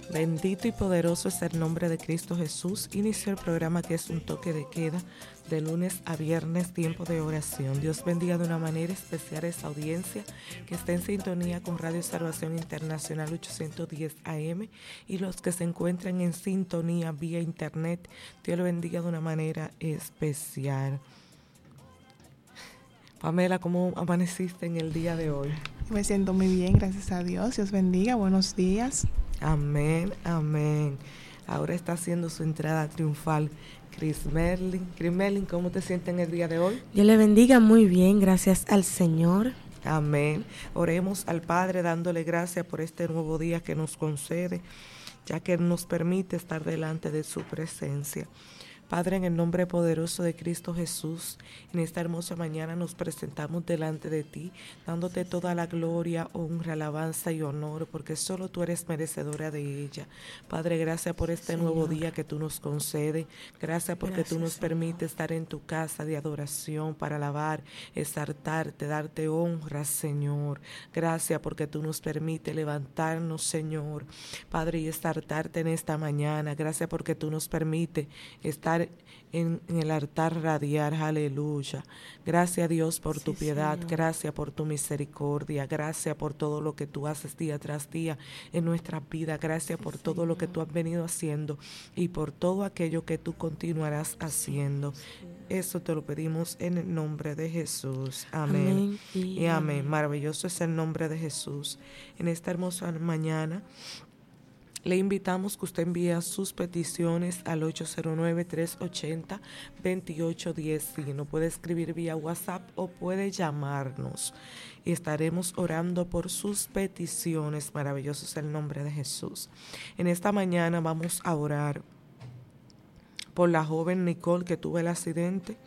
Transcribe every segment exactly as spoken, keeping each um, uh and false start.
Bendito y poderoso es el nombre de Cristo Jesús. Inició el programa que es un toque de queda de lunes a viernes, tiempo de oración. Dios bendiga de una manera especial a esa audiencia que está en sintonía con Radio Salvación Internacional ochocientos diez A M y los que se encuentran en sintonía vía internet. Dios lo bendiga de una manera especial. Pamela, ¿cómo amaneciste en el día de hoy? Me siento muy bien, gracias a Dios. Dios bendiga, buenos días. Amén, amén. Ahora está haciendo su entrada triunfal Chris Merlin. Chris Merlin, ¿cómo te sientes en el día de hoy? Dios le bendiga muy bien, gracias al Señor. Amén. Oremos al Padre dándole gracias por este nuevo día que nos concede, ya que nos permite estar delante de su presencia. Padre, en el nombre poderoso de Cristo Jesús, en esta hermosa mañana nos presentamos delante de ti, dándote toda la gloria, honra, alabanza y honor, porque solo tú eres merecedora de ella. Padre, gracias por este Señor. Nuevo día que tú nos concedes. Gracias porque gracias, tú nos Señor. Permites estar en tu casa de adoración para alabar, exaltarte, darte honra, Señor. Gracias porque tú nos permites levantarnos, Señor, Padre, y exaltarte en esta mañana. Gracias porque tú nos permites estar En, en el altar radiar, aleluya. Gracias a Dios por sí, tu piedad, Señor. Gracias por tu misericordia, gracias por todo lo que tú haces día tras día en nuestra vida, gracias sí, por todo Señor. Lo que tú has venido haciendo y por todo aquello que tú continuarás haciendo. Sí. Eso te lo pedimos en el nombre de Jesús. Amén. Amén y, y amén. amén. Maravilloso es el nombre de Jesús. En esta hermosa mañana le invitamos que usted envíe sus peticiones al ocho cero nueve, tres ocho cero, dos ocho uno cero. Si no puede escribir vía WhatsApp o puede llamarnos. Y estaremos orando por sus peticiones. Maravilloso es el nombre de Jesús. En esta mañana vamos a orar por la joven Nicole que tuvo el accidente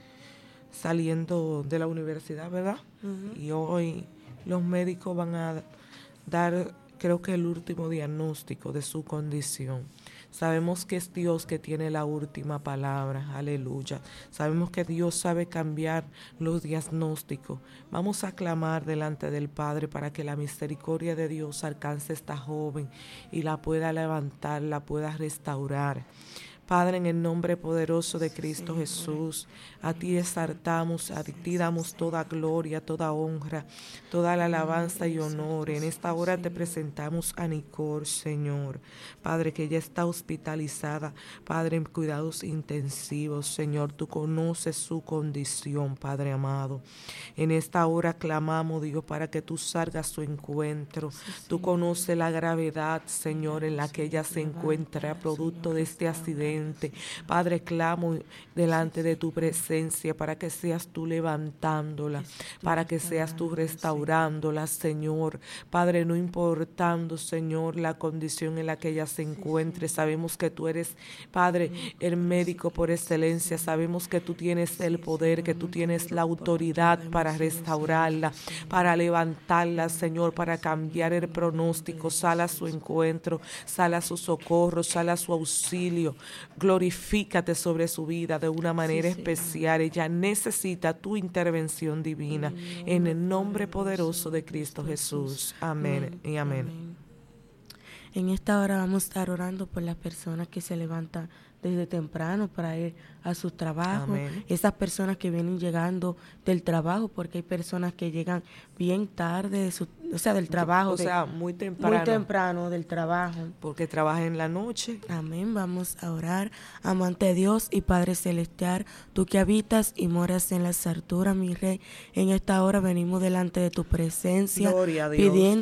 saliendo de la universidad, ¿verdad? Uh-huh. Y hoy los médicos van a dar, creo que el último diagnóstico de su condición. Sabemos que es Dios que tiene la última palabra, aleluya. Sabemos que Dios sabe cambiar los diagnósticos. Vamos a clamar delante del Padre para que la misericordia de Dios alcance a esta joven y la pueda levantar, la pueda restaurar. Padre, en el nombre poderoso de Cristo sí, Jesús, a ti exaltamos, a ti damos toda gloria, toda honra, toda la alabanza y honor. En esta hora te presentamos a Nicole, Señor. Padre, que ella está hospitalizada, Padre, en cuidados intensivos. Señor, tú conoces su condición, Padre amado. En esta hora clamamos, Dios, para que tú salgas a su encuentro. Tú conoces la gravedad, Señor, en la que ella se encuentra, producto de este accidente. Padre, clamo delante de tu presencia para que seas tú levantándola, para que seas tú restaurándola, Señor. Padre, no importando, Señor, la condición en la que ella se encuentre, sabemos que tú eres, Padre, el médico por excelencia. Sabemos que tú tienes el poder, que tú tienes la autoridad para restaurarla, para levantarla, Señor, para cambiar el pronóstico. Sal a su encuentro, sal a su socorro, sal a su auxilio. Glorifícate sobre su vida de una manera sí, especial. Ella necesita tu intervención divina en el nombre poderoso de Cristo Jesús. Amén y amén. En esta hora vamos a estar orando por las personas que se levantan desde temprano para ir a su trabajo. Amén. Esas personas que vienen llegando del trabajo, porque hay personas que llegan bien tarde, de su, o sea, del trabajo. O de, sea, muy temprano. Muy temprano del trabajo. Porque trabajan en la noche. Amén. Vamos a orar. Amante Dios y Padre Celestial, tú que habitas y moras en las alturas, mi Rey, en esta hora venimos delante de tu presencia, Gloria a Dios. pidiendo